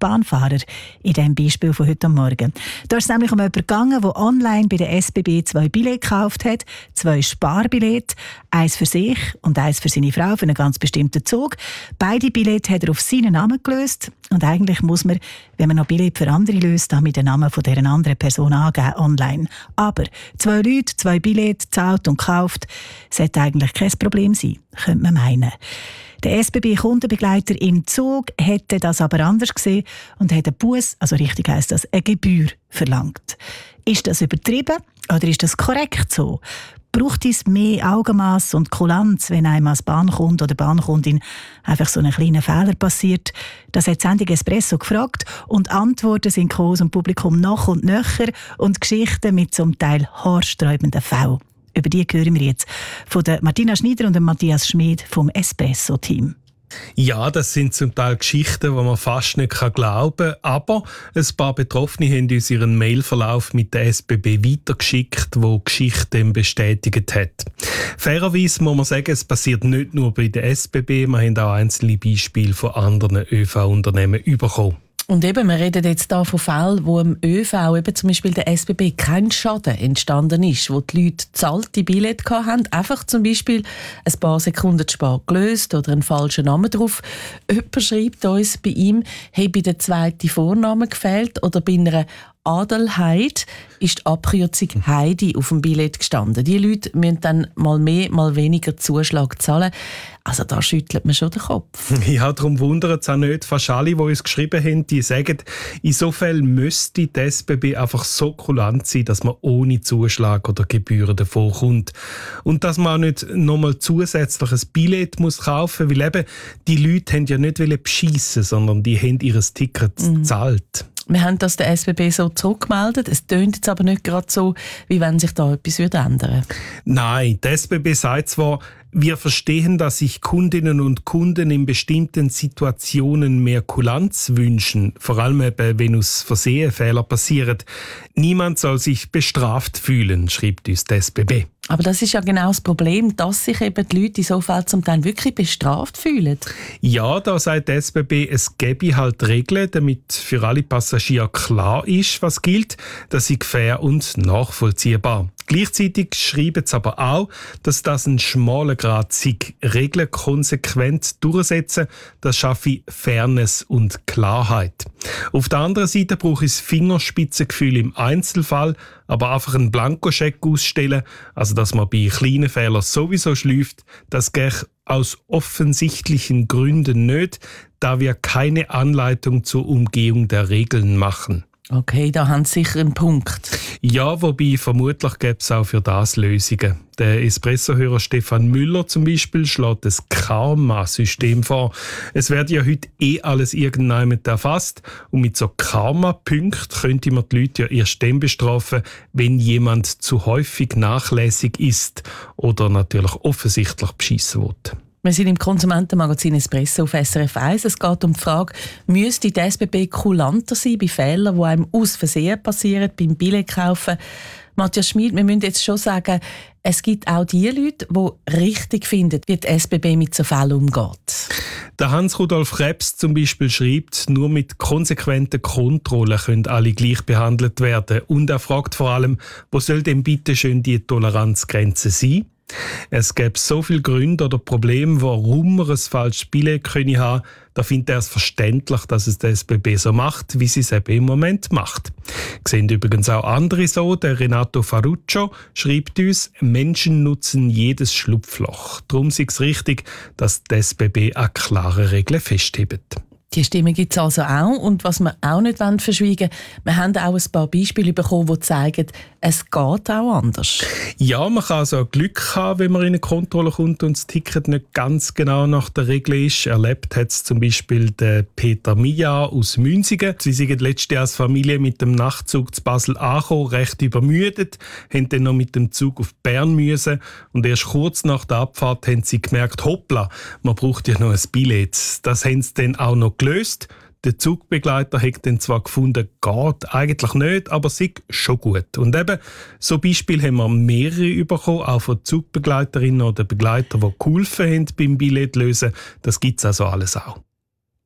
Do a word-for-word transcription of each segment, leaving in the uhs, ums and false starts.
Bahnfahrer in diesem Beispiel von heute Morgen. Da ist es nämlich um jemanden gegangen, der online bei der S B B zwei Billette gekauft hat, zwei Sparbillette, eins für sich und eins für seine Frau für einen ganz bestimmten Zug. Beide Billette hat er auf seinen Namen gelöst und eigentlich muss man, wenn man noch Billette für andere löst, damit den Namen von dieser anderen Person angeben online. Aber zwei Leute, zwei Billette, zahlt und gekauft, sollte eigentlich kein Problem sein, könnte man meinen. Der S B B-Kundenbegleiter im Zug hätte das aber anders gesehen und hat einen Buß, also richtig heisst das, eine Gebühr verlangt. Ist das übertrieben oder ist das korrekt so? Braucht es mehr Augenmaß und Kulanz, wenn einem als Bahnkunde oder Bahnkundin einfach so einen kleinen Fehler passiert? Das hat die Sendung Espresso gefragt und Antworten sind gekommen aus dem Publikum nach und nöcher und Geschichten mit zum Teil haarsträubenden Fällen. Über die hören wir jetzt von der Martina Schneider und dem Matthias Schmid vom Espresso-Team. Ja, das sind zum Teil Geschichten, die man fast nicht glauben kann. Aber ein paar Betroffene haben uns ihren Mailverlauf mit der S B B weitergeschickt, wo die Geschichte bestätigt hat. Fairerweise muss man sagen, es passiert nicht nur bei der S B B, wir haben auch einzelne Beispiele von anderen ÖV-Unternehmen bekommen. Und eben, wir reden jetzt hier von Fällen, wo im ÖV, eben zum Beispiel der S B B, kein Schaden entstanden ist, wo die Leute zahlte Billette hatten, einfach zum Beispiel ein paar Sekunden zu spät gelöst oder einen falschen Namen drauf. Jemand schreibt uns, bei ihm habe der zweite Vorname gefehlt oder bei einer Adelheid ist die Abkürzung Heidi auf dem Billett gestanden. Die Leute müssen dann mal mehr, mal weniger Zuschlag zahlen. Also da schüttelt man schon den Kopf. Ja, darum wundert es auch nicht. Fast alle, die uns geschrieben haben, die sagen, in so Fällen müsste die S B B einfach so kulant sein, dass man ohne Zuschlag oder Gebühren davon kommt. Und dass man auch nicht nochmal zusätzlich ein Billett muss kaufen muss, weil eben die Leute haben ja nicht beschissen, sondern die haben ihr Ticket gezahlt. Mhm. Wir haben das der S B B so zurückgemeldet. Es tönt jetzt aber nicht gerade so, wie wenn sich da etwas ändern würde. Nein, die S B B sagt zwar, wir verstehen, dass sich Kundinnen und Kunden in bestimmten Situationen mehr Kulanz wünschen, vor allem eben, wenn aus Versehen Fehler passieren. Niemand soll sich bestraft fühlen, schreibt uns die S B B. Aber das ist ja genau das Problem, dass sich eben die Leute in so Fällen zum Teil wirklich bestraft fühlen. Ja, da sagt die S B B, es gäbe halt Regeln, damit für alle Passagiere klar ist, was gilt. Das ist fair und nachvollziehbar. Gleichzeitig schreiben sie aber auch, dass das ein schmaler Grad sei. Regeln konsequent durchsetzen, das schaffe Fairness und Klarheit. Auf der anderen Seite brauche ich das Fingerspitzengefühl im Einzelfall, aber einfach einen Blankoscheck ausstellen, also dass man bei kleinen Fehlern sowieso schläft, das geht aus offensichtlichen Gründen nicht, da wir keine Anleitung zur Umgehung der Regeln machen. Okay, da haben Sie sicher einen Punkt. Ja, wobei vermutlich gäbe es auch für das Lösungen. Der Espresso-Hörer Stefan Müller zum Beispiel schlägt das Karma-System vor. Es wird ja heute eh alles irgendjemand erfasst und mit so Karma-Punkten könnte man die Leute ja erst dann bestrafen, wenn jemand zu häufig nachlässig ist oder natürlich offensichtlich beschissen wird. Wir sind im Konsumentenmagazin Espresso auf S R F eins. Es geht um die Frage, müsste die S B B kulanter sein bei Fehlern, die einem aus Versehen passieren, beim Billettkaufen? Matthias Schmid, wir müssen jetzt schon sagen, es gibt auch die Leute, die richtig finden, wie die S B B mit so Fällen umgeht. Der Hans-Rudolf Krebs zum Beispiel schreibt, nur mit konsequenten Kontrollen können alle gleich behandelt werden. Und er fragt vor allem, wo soll denn bitte schön die Toleranzgrenze sein? Es gäbe so viele Gründe oder Probleme, warum man ein falsches Billett haben könnte. Da findet er es verständlich, dass es der S B B so macht, wie sie es eben im Moment macht. Sehen übrigens auch andere so. Der Renato Faruccio schreibt uns, Menschen nutzen jedes Schlupfloch. Darum ist es richtig, dass die S B B an klare Regeln festhebt. Die Stimme gibt es also auch. Und was wir auch nicht verschweigen wollen, wir haben auch ein paar Beispiele bekommen, die zeigen, es geht auch anders. Ja, man kann also Glück haben, wenn man in eine Kontrolle kommt und das Ticket nicht ganz genau nach der Regel ist. Erlebt hat es zum Beispiel der Peter Mia aus Münzigen. Sie sind letztes Jahr als Familie mit dem Nachtzug zu Basel angekommen, recht übermüdet, haben dann noch mit dem Zug auf Bern müssen und erst kurz nach der Abfahrt haben sie gemerkt, hoppla, man braucht ja noch ein Billett. Das haben sie dann auch noch gelöst. Der Zugbegleiter hat dann zwar gefunden, geht eigentlich nicht, aber sei schon gut. Und eben, so Beispiel haben wir mehrere bekommen, auch von Zugbegleiterinnen oder Begleitern, die geholfen haben beim Billett lösen. Das gibt es also alles auch.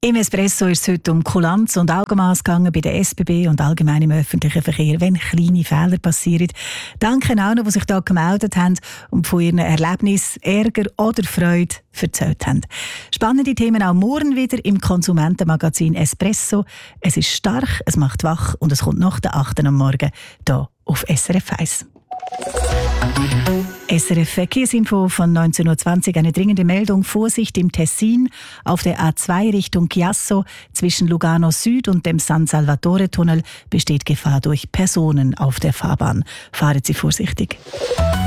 Im Espresso ist es heute um Kulanz und Augenmaß gegangen bei der S B B und allgemein im öffentlichen Verkehr, wenn kleine Fehler passieren. Danke auch noch, die sich da gemeldet haben und von ihren Erlebnissen, Ärger oder Freude erzählt haben. Spannende Themen auch morgen wieder im Konsumentenmagazin Espresso. Es ist stark, es macht wach und es kommt nach der achten am Morgen hier auf S R F eins. S R F Verkehrsinfo von neunzehn Uhr zwanzig. Eine dringende Meldung. Vorsicht im Tessin. Auf der A zwei Richtung Chiasso zwischen Lugano Süd und dem San Salvatore-Tunnel besteht Gefahr durch Personen auf der Fahrbahn. Fahren Sie vorsichtig.